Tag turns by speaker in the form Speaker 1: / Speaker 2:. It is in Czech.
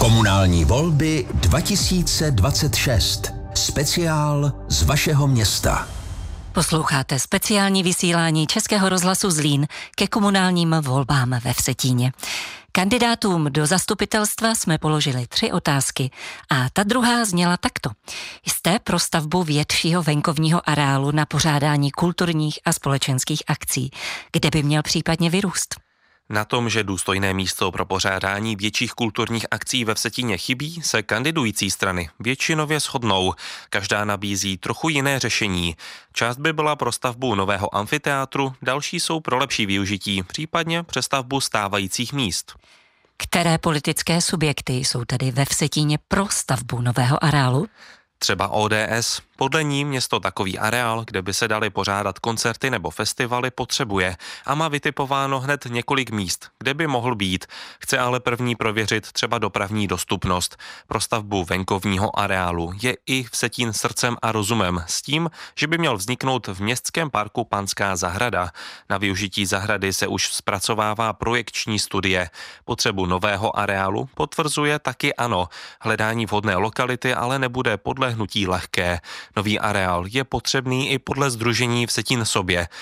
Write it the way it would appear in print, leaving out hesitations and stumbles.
Speaker 1: Komunální volby 2026. Speciál z vašeho města.
Speaker 2: Posloucháte speciální vysílání Českého rozhlasu Zlín ke komunálním volbám ve Vsetíně. Kandidátům do zastupitelstva jsme položili 3 otázky a ta druhá zněla takto. Jste pro stavbu většího venkovního areálu na pořádání kulturních a společenských akcí, kde by měl případně vyrůst?
Speaker 3: Na tom, že důstojné místo pro pořádání větších kulturních akcí ve Vsetíně chybí, se kandidující strany většinově shodnou. Každá nabízí trochu jiné řešení. Část by byla pro stavbu nového amfiteátru, další jsou pro lepší využití, případně přestavbu stávajících míst.
Speaker 2: Které politické subjekty jsou tedy ve Vsetíně pro stavbu nového areálu?
Speaker 3: Třeba ODS. Podle ní město takový areál, kde by se daly pořádat koncerty nebo festivaly, potřebuje a má vytipováno hned několik míst, kde by mohl být. Chce ale první prověřit třeba dopravní dostupnost. Pro stavbu venkovního areálu je i Vsetín srdcem a rozumem s tím, že by měl vzniknout v městském parku Panská zahrada. Na využití zahrady se už zpracovává projekční studie. Potřebu nového areálu potvrzuje taky ANO. Hledání vhodné lokality ale nebude podle hnutí lehké. Nový areál je potřebný i podle sdružení Vsetín sobě.